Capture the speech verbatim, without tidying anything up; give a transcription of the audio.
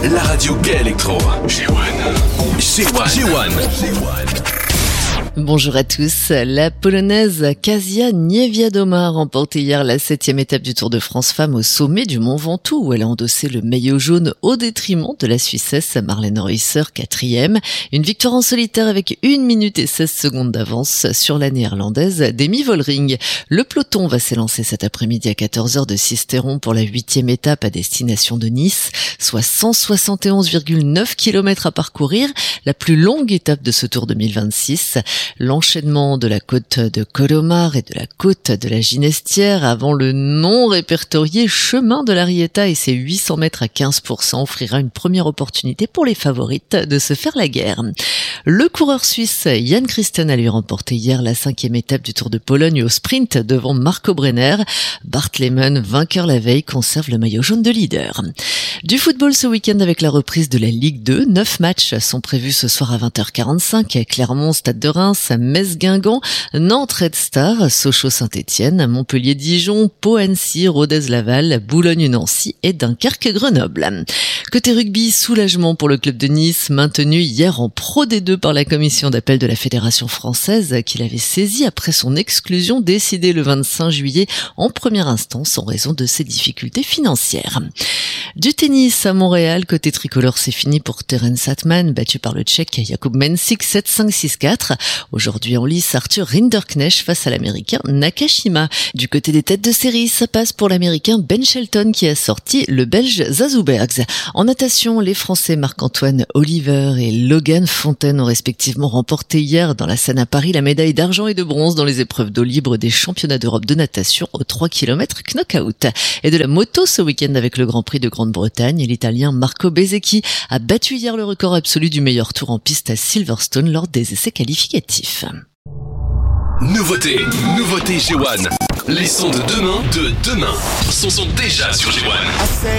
la radio gay électro. G un. Bonjour à tous. La Polonaise Kasia Niewiadoma a remporté hier la septième étape du Tour de France Femmes au sommet du Mont Ventoux, où elle a endossé le maillot jaune au détriment de la Suissesse Marlene Reusser, quatrième. Une victoire en solitaire avec une minute et seize secondes d'avance sur la néerlandaise Demi Vollering. Le peloton va s'élancer cet après-midi à quatorze heures de Sisteron pour la huitième étape à destination de Nice, soit cent soixante et onze virgule neuf kilomètres à parcourir, la plus longue étape de ce Tour deux mille vingt-six. L'enchaînement de la côte de Colomar et de la côte de la Ginestière avant le non répertorié chemin de l'Arietta et ses huit cents mètres à quinze pour cent offrira une première opportunité pour les favorites de se faire la guerre. Le coureur suisse Jan Christen a lui remporté hier la cinquième étape du Tour de Pologne au sprint devant Marco Brenner. Bart Lehmann, vainqueur la veille, conserve le maillot jaune de leader. Du football ce week-end avec la reprise de la Ligue deux. Neuf matchs sont prévus ce soir à vingt heures quarante-cinq. Clermont, Stade de Reims, Metz-Guingamp, Nantes Red Star, Sochaux-Saint-Étienne, Montpellier-Dijon, Pau-Annecy, Rodez-Laval, Boulogne-Nancy et Dunkerque-Grenoble. Côté rugby, soulagement pour le club de Nice, maintenu hier en Pro D deux par la commission d'appel de la Fédération française qui l'avait saisi après son exclusion décidée le vingt-cinq juillet en première instance en raison de ses difficultés financières. Du tennis à Montréal, côté tricolore, c'est fini pour Terence Atman, battu par le Tchèque Jakub Mensik sept cinq six quatre. Aujourd'hui en lice, Arthur Rinderknecht face à l'Américain Nakashima. Du côté des têtes de série, ça passe pour l'Américain Ben Shelton qui a sorti le Belge Zazoubergs. En natation, les Français Marc-Antoine Oliver et Logan Fontaine ont respectivement remporté hier dans la Seine à Paris la médaille d'argent et de bronze dans les épreuves d'eau libre des championnats d'Europe de natation aux trois kilomètres knockout. Et de la moto ce week-end avec le Grand Prix de Grande-Bretagne, l'Italien Marco Bezzecchi a battu hier le record absolu du meilleur tour en piste à Silverstone lors des essais qualificatifs. Nouveauté, nouveauté G un. Les sons de demain, de demain, sont, sont déjà sur G un.